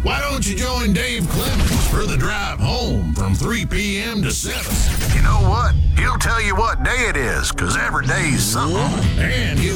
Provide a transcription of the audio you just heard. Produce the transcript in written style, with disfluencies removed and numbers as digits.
Why don't you join Dave Clemens for the drive home from 3 p.m. to 7? You know what? He'll tell you what day it is, 'cause every day's something. And he'll